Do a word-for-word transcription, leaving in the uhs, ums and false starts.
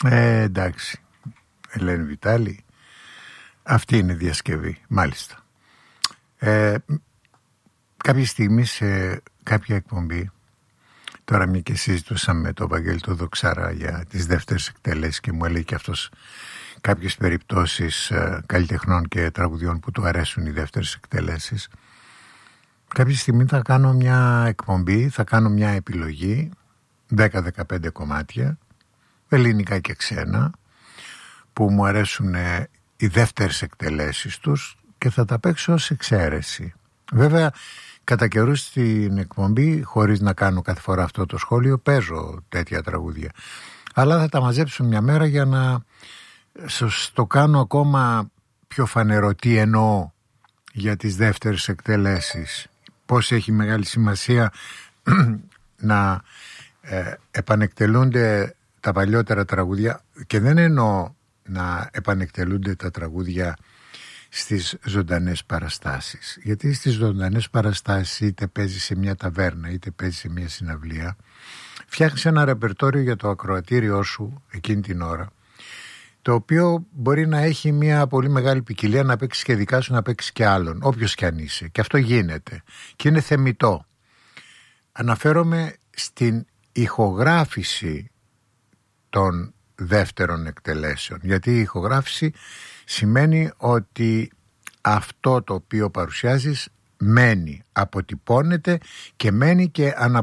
Ε, εντάξει, Ελένη Βιτάλη, αυτή είναι η διασκευή, μάλιστα. Ε, κάποια στιγμή σε κάποια εκπομπή, τώρα μια και συζητούσαμε με τον Βαγγέλη τον Δοξάρα για τις δεύτερες εκτελέσεις και μου έλεγε και αυτός κάποιες περιπτώσεις ε, καλλιτεχνών και τραγουδιών που του αρέσουν οι δεύτερες εκτελέσεις. Κάποια στιγμή θα κάνω μια εκπομπή, θα κάνω μια επιλογή δέκα με δεκαπέντε κομμάτια, ελληνικά και ξένα, που μου αρέσουν ε, οι δεύτερες εκτελέσεις τους και θα τα παίξω ως εξαίρεση. Βέβαια, κατά καιρούς στην εκπομπή, χωρίς να κάνω κάθε φορά αυτό το σχόλιο, παίζω τέτοια τραγούδια. Αλλά θα τα μαζέψω μια μέρα για να σας το κάνω ακόμα πιο φανερό τι εννοώ για τις δεύτερες εκτελέσεις. Πώς έχει μεγάλη σημασία να ε, επανεκτελούνται τα παλιότερα τραγούδια, και δεν εννοώ να επανεκτελούνται τα τραγούδια στις ζωντανές παραστάσεις, γιατί στις ζωντανές παραστάσεις είτε παίζει σε μια ταβέρνα είτε παίζει σε μια συναυλία, φτιάχνεις ένα ρεπερτόριο για το ακροατήριό σου εκείνη την ώρα, το οποίο μπορεί να έχει μια πολύ μεγάλη ποικιλία, να παίξεις και δικά σου, να παίξεις και άλλον, όποιος κι αν είσαι, και αυτό γίνεται και είναι θεμιτό. Αναφέρομαι στην ηχογράφηση των δεύτερων εκτελέσεων, γιατί η ηχογράφηση σημαίνει ότι αυτό το οποίο παρουσιάζεις μένει, αποτυπώνεται και μένει και ανα